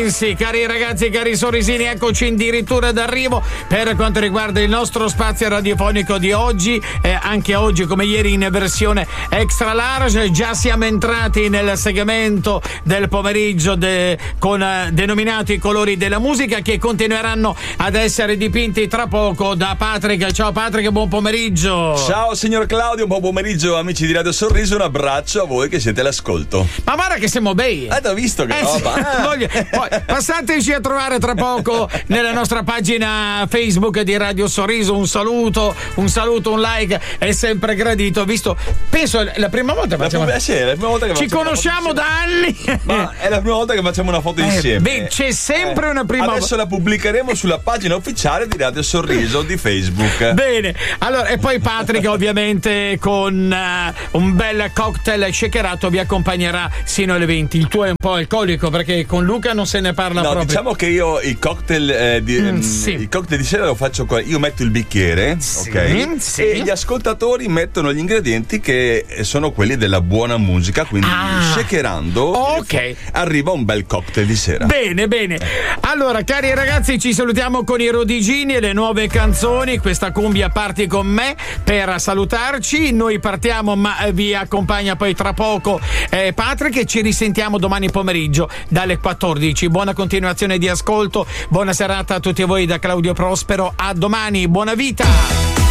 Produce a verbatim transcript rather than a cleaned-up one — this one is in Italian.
immensi, cari ragazzi, cari sorrisini, eccoci addirittura d'arrivo per quanto riguarda il nostro spazio radiofonico di oggi, eh, anche oggi come ieri in versione extra large. Già siamo entrati nel segmento del pomeriggio de, con eh, denominato i colori della musica, che continueranno ad essere dipinti tra poco da Patrick. Ciao Patrick, buon pomeriggio. Ciao signor Claudio, buon pomeriggio amici di Radio Sorriso, un abbraccio a voi che siete all'ascolto. Ma guarda che siamo bei. Ah, t'ho visto che eh, roba. Sì, ah. voglio, poi, passateci a trovare tra poco nella nostra pagina Facebook di Radio Sorriso. Un saluto, un saluto, un like è sempre gradito. Visto, penso è la prima volta che facciamo. Ma, sì, è la prima volta che ci conosciamo da anni. Ma è la prima volta che facciamo una foto eh, insieme. Beh, c'è sempre eh, una prima volta. Adesso la pubblicheremo sulla pagina ufficiale di Radio Sorriso di Facebook. Bene, allora, e poi Patrick ovviamente con uh, un bel cocktail shakerato vi accompagnerà sino alle venti. Il tuo è un po' alcolico perché con Luca non se ne parla no, proprio. Diciamo che io il cocktail eh, di, mm, sì. il cocktail di sera lo faccio qua. Io metto il bicchiere, sì, ok? Sì. E gli ascoltatori mettono gli ingredienti che sono quelli della buona musica, quindi ah, shakerando ok, arriva un bel cocktail di sera. Bene, bene. Allora, cari ragazzi, ci salutiamo con i Rodigini e le nuove canzoni. Questa cumbia parti con me per salutarci. Noi partiamo, ma vi accompagna poi tra poco eh, Patrick, e ci risentiamo domani pomeriggio dalle quattordici. Buona continuazione di ascolto, buona serata a tutti voi da Claudio Prospero. A domani, buona vita.